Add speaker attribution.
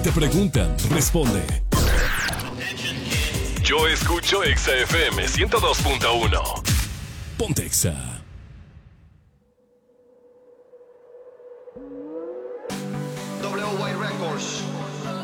Speaker 1: Te preguntan, responde. Yo escucho Exa FM 102.1. Ponte Exa.